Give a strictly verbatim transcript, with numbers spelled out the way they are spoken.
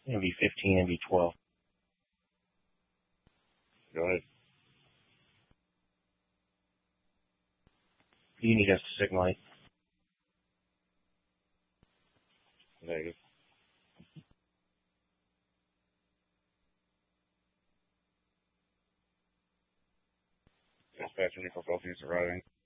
M V fifteen, M V twelve. Go ahead. You need us to signal light. Negative. Dispatch, Newport Golf is arriving.